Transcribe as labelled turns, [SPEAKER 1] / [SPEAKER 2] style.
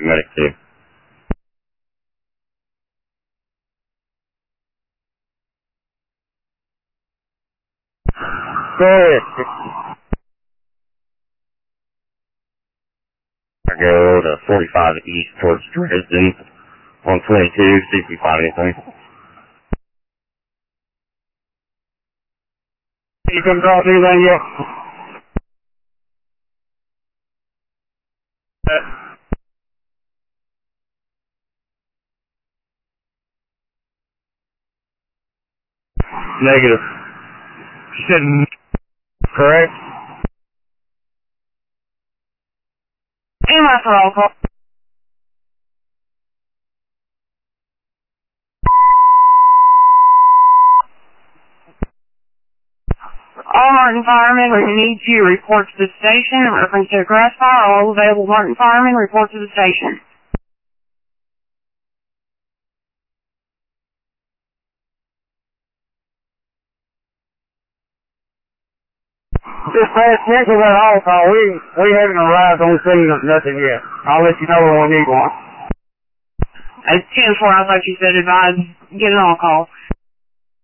[SPEAKER 1] medic too.
[SPEAKER 2] Go ahead.
[SPEAKER 1] I go to 45 east towards Dresden, 122, see if we find anything.
[SPEAKER 2] You come across anything yet?
[SPEAKER 1] Negative.
[SPEAKER 2] You said correct?
[SPEAKER 3] Amy for all call. All Martin firemen, we need you to report to the station in reference to a grass fire. All available Martin firemen, report to the station.
[SPEAKER 2] Just cancel that all call. We haven't arrived on scene of nothing yet. I'll let you know when we need one.
[SPEAKER 3] It's 10-4, I thought you said advise, get an all call.